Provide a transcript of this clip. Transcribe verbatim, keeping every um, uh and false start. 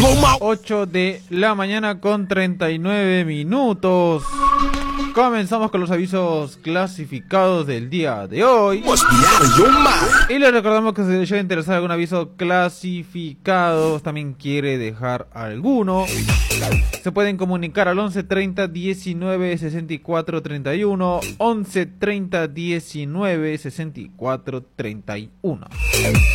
ocho de la mañana con treinta y nueve minutos. Comenzamos con los avisos clasificados del día de hoy. Y les recordamos que si les llega a interesar algún aviso clasificado, también quiere dejar alguno, se pueden comunicar al once treinta diecinueve sesenta y cuatro treinta y uno, once treinta diecinueve sesenta y cuatro treinta y uno.